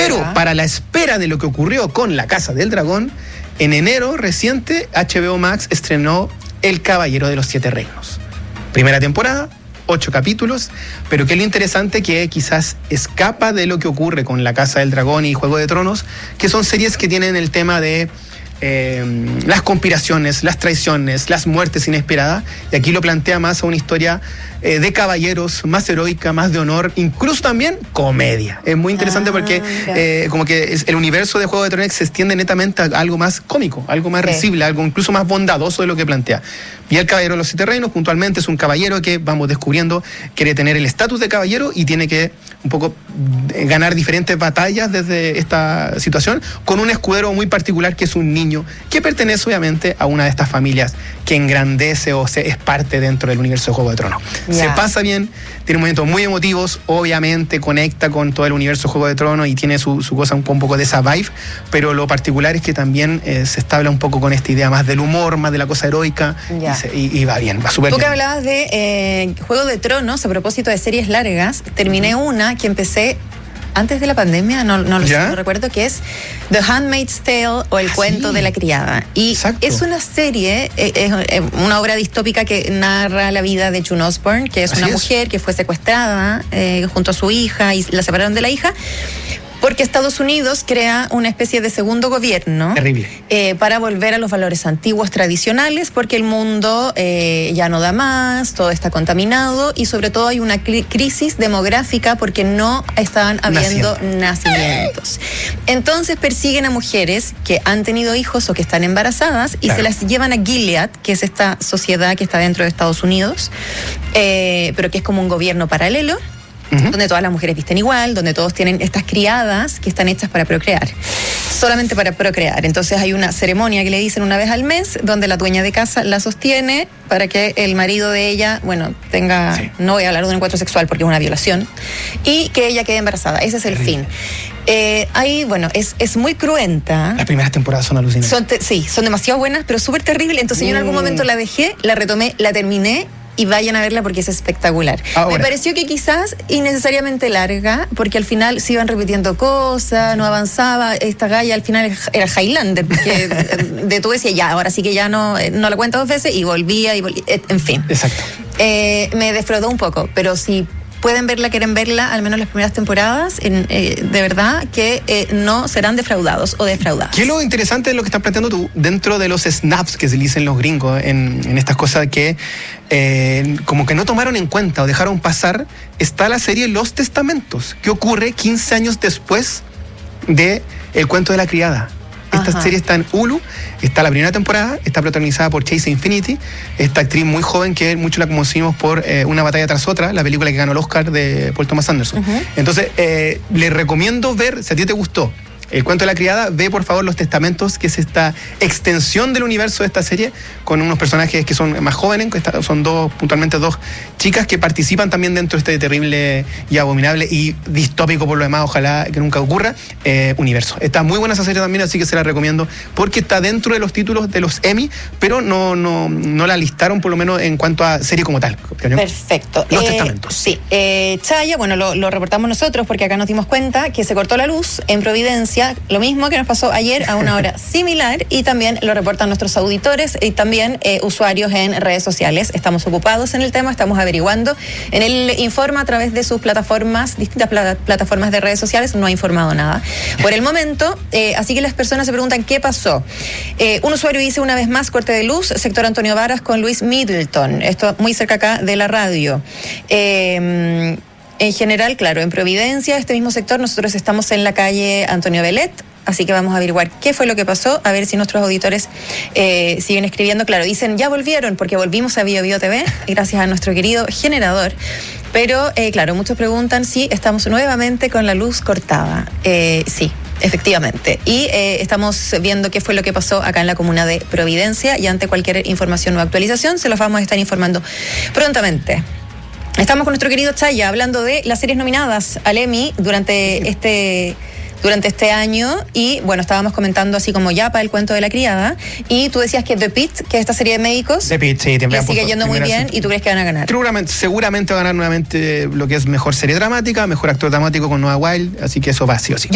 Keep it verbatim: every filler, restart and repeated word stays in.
Pero Ya. para la espera de lo que ocurrió con La Casa del Dragón, en enero reciente, H B O Max estrenó El Caballero de los Siete Reinos. Primera temporada, ocho capítulos, pero que es lo interesante que quizás escapa de lo que ocurre con La Casa del Dragón y Juego de Tronos, que son series que tienen el tema de eh, las conspiraciones, las traiciones, las muertes inesperadas, y aquí lo plantea más a una historia eh, de caballeros, más heroica, más de honor, incluso también comedia. Es muy interesante Ah, porque eh, como que es, el universo de Juego de Tronos se extiende netamente a algo más cómico, algo más Sí. risible, algo incluso más bondadoso de lo que plantea. Y el Caballero de los Siete Reinos, puntualmente, es un caballero que, vamos descubriendo, quiere tener el estatus de caballero y tiene que un poco eh, ganar diferentes batallas desde esta situación, con un escudero muy particular que es un niño que pertenece obviamente a una de estas familias que engrandece o se, es parte dentro del universo de Juego de Tronos. Ya. Se pasa bien, tiene momentos muy emotivos, obviamente conecta con todo el universo de Juego de Tronos y tiene su, su cosa un, un poco de esa vibe, pero lo particular es que también eh, se establa un poco con esta idea más del humor, más de la cosa heroica. Ya. Y, se, y, y va bien, va súper Tú bien. que hablabas de eh, Juego de Tronos, a propósito de series largas, terminé una que empecé antes de la pandemia, no, no lo sé, ¿Ya? no recuerdo, que es The Handmaid's Tale o El Ah, Cuento sí. de la Criada. Y Exacto. es una serie, eh, es eh, una obra distópica que narra la vida de June Osborne, que es Así una es. mujer que fue secuestrada eh, junto a su hija y la separaron de la hija. Porque Estados Unidos crea una especie de segundo gobierno Terrible. eh, para volver a los valores antiguos tradicionales, porque el mundo eh, ya no da más, todo está contaminado y sobre todo hay una cri- crisis demográfica porque no estaban habiendo Naciendo. nacimientos. Entonces persiguen a mujeres que han tenido hijos o que están embarazadas y Claro. se las llevan a Gilead, que es esta sociedad que está dentro de Estados Unidos, eh, pero que es como un gobierno paralelo. Ujú. Donde todas las mujeres visten igual, donde todos tienen estas criadas que están hechas para procrear, solamente para procrear. Entonces hay una ceremonia que le dicen una vez al mes, donde la dueña de casa la sostiene para que el marido de ella, bueno, tenga, Sí. no voy a hablar de un encuentro sexual porque es una violación, y que ella quede embarazada. Ese es el Terrible. fin. Eh, ahí, bueno, es, es muy cruenta. Las primeras temporadas son alucinantes. Son te- sí, son demasiado buenas, pero súper terribles. Entonces yo en algún Mm. momento la dejé, la retomé, la terminé. Y vayan a verla porque es espectacular. Ahora. Me pareció que quizás innecesariamente larga, porque al final se iban repitiendo cosas, no avanzaba. Esta galla al final era Highlander, porque de tú decías, ya, ahora sí que ya no, no la cuento dos veces, y volvía, y volvía, en fin. Exacto. Eh, me defraudó un poco, pero si pueden verla, quieren verla, al menos las primeras temporadas, en, eh, de verdad que eh, no serán defraudados o defraudadas. ¿Qué es lo interesante de lo que estás planteando tú dentro de los snaps que se dicen los gringos en, en estas cosas que eh, como que no tomaron en cuenta o dejaron pasar? Está la serie Los Testamentos, que ocurre quince años después de El Cuento de la Criada. Esta Ajá. serie está en Hulu, está la primera temporada, está protagonizada por Chase Infinity, esta actriz muy joven que mucho la conocimos por eh, Una batalla tras otra, la película que ganó el Oscar de Paul Thomas Anderson. Ujú. Entonces, eh, les recomiendo ver, si a ti te gustó El Cuento de la Criada, ve por favor Los Testamentos, que es esta extensión del universo de esta serie, con unos personajes que son más jóvenes, que está- son dos, puntualmente dos chicas que participan también dentro de este terrible y abominable y distópico, por lo demás, ojalá que nunca ocurra, eh, universo. Está muy buena esa serie también, así que se la recomiendo, porque está dentro de los títulos de los Emmy, pero no, no, no la listaron por lo menos en cuanto a serie como tal. ¿Cachai? Perfecto. Los Eh, Testamentos. Sí. Eh, Chaya, bueno, lo, lo reportamos nosotros porque acá nos dimos cuenta que se cortó la luz en Providencia, lo mismo que nos pasó ayer a una hora similar, y también lo reportan nuestros auditores y también eh, usuarios en redes sociales. Estamos ocupados en el tema, estamos averiguando. En el informa a través de sus plataformas, distintas pla- plataformas de redes sociales, no ha informado nada por el momento. Eh, así que las personas se preguntan qué pasó. Eh, un usuario dice una vez más corte de luz, sector Antonio Varas con Luis Middleton. Esto muy cerca acá de la radio. Eh, en general, claro, en Providencia, este mismo sector, nosotros estamos en la calle Antonio Belet, así que vamos a averiguar qué fue lo que pasó, a ver si nuestros auditores eh, siguen escribiendo. Claro, dicen, ya volvieron, porque volvimos a Bio Bio T V, gracias a nuestro querido generador. Pero, eh, claro, muchos preguntan si estamos nuevamente con la luz cortada. Eh, sí. Efectivamente. Y eh, estamos viendo qué fue lo que pasó acá en la comuna de Providencia, y ante cualquier información o actualización se los vamos a estar informando prontamente. Estamos con nuestro querido Chaya hablando de las series nominadas al Emmy durante este... durante este año, y bueno, estábamos comentando así como Yapa, El Cuento de la Criada, y tú decías que The Pitt, que es esta serie de médicos, The Pitt, sí, le sigue yendo muy bien, y tú crees que van a ganar. Seguramente, seguramente va a ganar nuevamente lo que es mejor serie dramática, mejor actor dramático con Noah Wild, así que eso va sí o sí.